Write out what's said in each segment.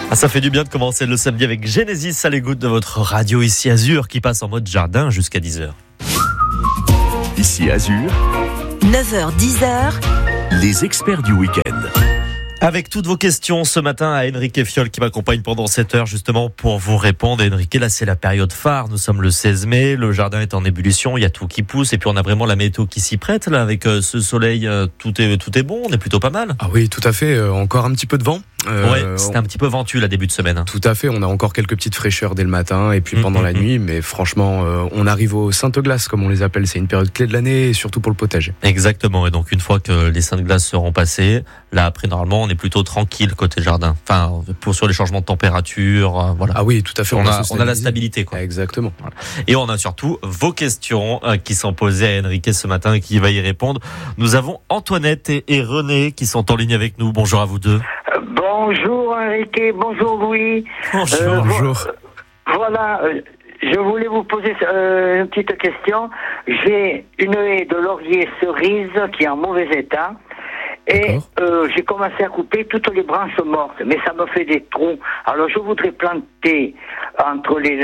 Ah, ça fait du bien de commencer le samedi avec Genesis à l'écoute de votre radio ici Azur qui passe en mode jardin jusqu'à 10h. Ici Azur, 9h-10h, les experts du week-end. Avec toutes vos questions ce matin à Enrique Fiol qui m'accompagne pendant 7 heures justement pour vous répondre. Enrique, là c'est la période phare, nous sommes le 16 mai, le jardin est en ébullition, il y a tout qui pousse et puis on a vraiment la météo qui s'y prête là avec ce soleil, tout est bon, on est plutôt pas mal. Ah oui, tout à fait, encore un petit peu de vent. Ouais, c'était un petit peu ventu là début de semaine. Tout à fait, on a encore quelques petites fraîcheurs dès le matin et puis pendant la nuit, mais franchement, on arrive aux saintes glaces comme on les appelle, c'est une période clé de l'année et surtout pour le potager. Exactement, et donc une fois que les saintes glaces seront passées, là après normalement on est plutôt tranquille côté jardin. Enfin, sur les changements de température, voilà. Ah oui, tout à fait. On a la stabilité, quoi. Exactement. Voilà. Et on a surtout vos questions qui sont posées à Enrique ce matin et qui va y répondre. Nous avons Antoinette et René qui sont en ligne avec nous. Bonjour à vous deux. Bonjour Enrique, bonjour Louis. Bonjour. Voilà, je voulais vous poser une petite question. J'ai une haie de laurier cerise qui est en mauvais état. Et j'ai commencé à couper toutes les branches mortes, mais ça me fait des trous. Alors je voudrais planter entre les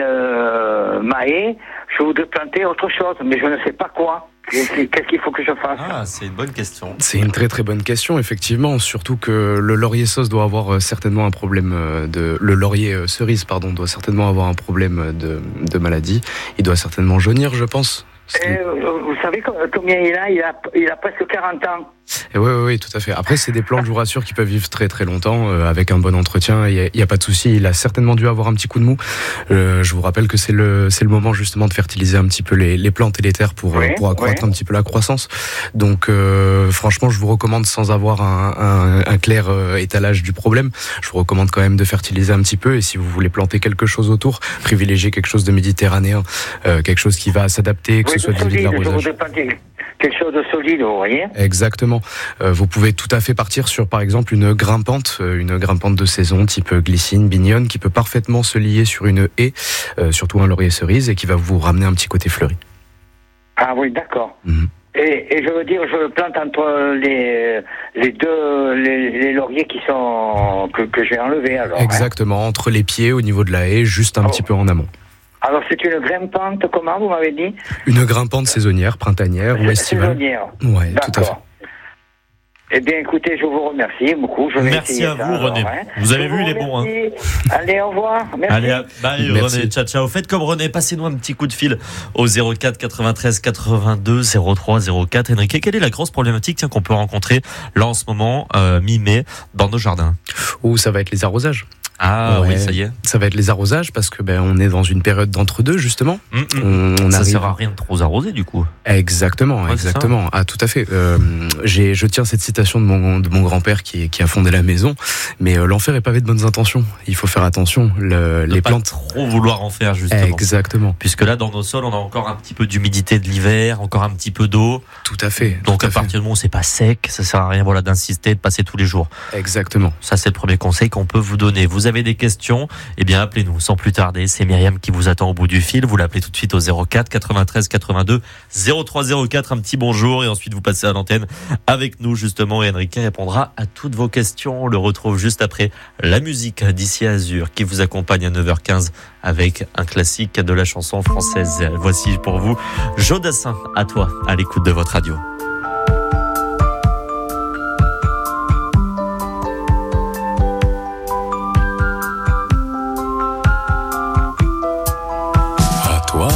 mahais, je voudrais planter autre chose, mais je ne sais pas quoi. Qu'est-ce qu'il faut que je fasse? Ah, c'est une bonne question. C'est une très très bonne question, effectivement, surtout que le laurier sauce doit avoir certainement un problème le laurier cerise, doit certainement avoir un problème de maladie. Il doit certainement jaunir, je pense. Vous savez combien il a presque 40 ans. Et oui, tout à fait. Après, c'est des plantes, je vous rassure, qui peuvent vivre très très longtemps avec un bon entretien. Il y a pas de souci. Il a certainement dû avoir un petit coup de mou. Je vous rappelle que c'est le moment justement de fertiliser un petit peu les plantes et les terres pour accroître un petit peu la croissance. Donc, franchement, je vous recommande, sans avoir un clair étalage du problème, je vous recommande quand même de fertiliser un petit peu. Et si vous voulez planter quelque chose autour, privilégiez quelque chose de méditerranéen, quelque chose qui va s'adapter, que ce soit de l'arrosage. Quelque chose de solide, vous voyez. Exactement. Vous pouvez tout à fait partir sur, par exemple, une grimpante de saison, type glycine, bignonne, qui peut parfaitement se lier sur une haie, surtout un laurier cerise, et qui va vous ramener un petit côté fleuri. Ah oui, d'accord. Et je veux dire, je plante entre les lauriers qui sont que j'ai enlevés alors. Exactement, entre les pieds, au niveau de la haie, juste un petit peu en amont. Alors c'est une grimpante, comment vous m'avez dit? Une grimpante saisonnière, printanière ou estivale. Saisonnière. Ouais, tout à fait. Eh bien écoutez, je vous remercie beaucoup. Merci à vous René. Vous avez vu, il est bon. Hein. Allez, au revoir. Merci. Allez, bye René, ciao. Faites comme René, passez-nous un petit coup de fil au 04 93 82 03 04. Enrique, quelle est la grosse problématique qu'on peut rencontrer là en ce moment, mi-mai, dans nos jardins? Ça va être les arrosages. Ah oui, ça y est. Ça va être les arrosages parce que on est dans une période d'entre-deux justement. Ça sert à rien de trop arroser du coup. Exactement. Ah tout à fait. Je tiens cette citation de mon grand-père qui a fondé la maison. Mais l'enfer est pavé de bonnes intentions. Il faut faire attention. Les plantes. Pas trop vouloir en faire justement. Exactement. Puisque là dans nos sols on a encore un petit peu d'humidité de l'hiver, encore un petit peu d'eau. Tout à fait. Donc à partir du moment où c'est pas sec, ça sert à rien d'insister, de passer tous les jours. Exactement. Ça c'est le premier conseil qu'on peut vous donner. Vous avez des questions, eh bien appelez-nous sans plus tarder. C'est Myriam qui vous attend au bout du fil. Vous l'appelez tout de suite au 04 93 82 03 04. Un petit bonjour et ensuite vous passez à l'antenne avec nous justement et Enrique répondra à toutes vos questions. On le retrouve juste après la musique d'ici Azur qui vous accompagne à 9h15 avec un classique de la chanson française. Voici pour vous Jodassin, à toi, à l'écoute de votre radio.